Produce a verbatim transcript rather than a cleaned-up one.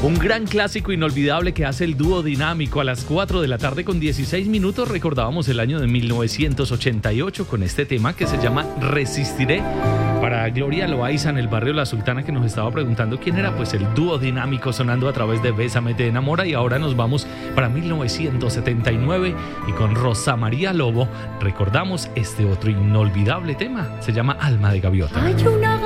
Un gran clásico inolvidable que hace el dúo dinámico. A las cuatro de la tarde con dieciséis minutos recordábamos el año de mil novecientos ochenta y ocho con este tema que se llama Resistiré. Para Gloria Loaiza en el barrio La Sultana, que nos estaba preguntando quién era, pues el dúo dinámico sonando a través de Bésame te enamora. Y ahora nos vamos para mil novecientos setenta y nueve y con Rosa María Lobo recordamos este otro inolvidable tema. Se llama Alma de Gaviota. Hay una